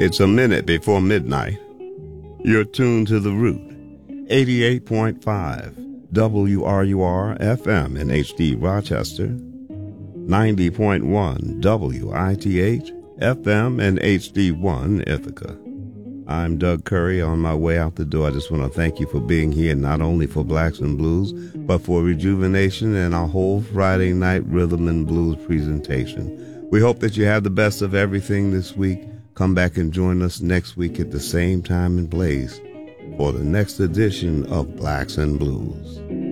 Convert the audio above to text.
It's a minute before midnight. You're tuned to The Root, 88.5 WRUR FM in HD Rochester, 90.1 WITH FM and HD1 Ithaca. I'm Doug Curry. On my way out the door, I just want to thank you for being here, not only for Blacks and Blues, but for Rejuvenation and our whole Friday night rhythm and blues presentation. We hope that you have the best of everything this week. Come back and join us next week at the same time and place for the next edition of Blacks and Blues.